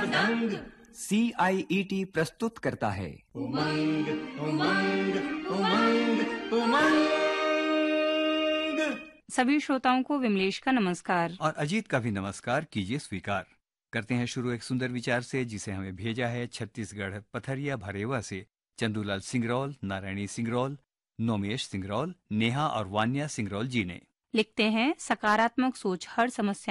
दंग। CIET प्रस्तुत करता है उमंग उमंग उमंग उमंग। सभी श्रोताओं को विमलेश का नमस्कार और अजीत का भी नमस्कार कीजिए स्वीकार। करते हैं शुरू एक सुंदर विचार से, जिसे हमें भेजा है छत्तीसगढ़ पथरिया भरेवा से चंदूलाल सिंगरौल, नारायणी सिंगरौल, नोमेश सिंगरौल, नेहा और वान्या सिंगरौल जी ने। लिखते हैं, सकारात्मक सोच हर समस्या